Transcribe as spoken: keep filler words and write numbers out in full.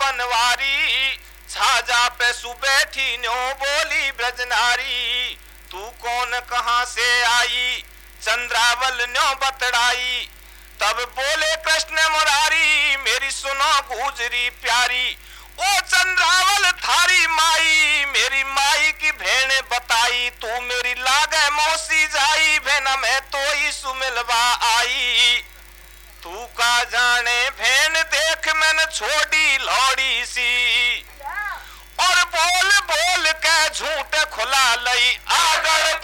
बनवारी, छाजा पे सु बैठी न्यो बोली ब्रजनारी। तू कौन कहां से आई, चंद्रावल न्यो बतड़ाई। तब बोले कृष्ण मुरारी, मेरी सुनो गुजरी प्यारी। ओ चंद्रावल थारी माई, मेरी माई की भेण बताई। तू मेरी लागे मौसी जाई, भेना मैं तो ही सुमिलवा आई। तू का जाने भेन देख मैंने छोड़ी लौड़ी सी, और बोल बोल के झूठ खुला लई आगड़